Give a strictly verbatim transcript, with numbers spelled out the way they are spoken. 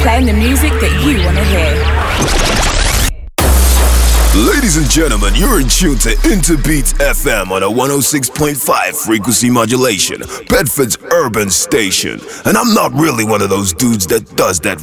playing the music that you want to hear. Ladies and gentlemen, you're in tune to Interbeats F M on a one oh six point five frequency modulation, Bedford's urban station. And I'm not really one of those dudes that does that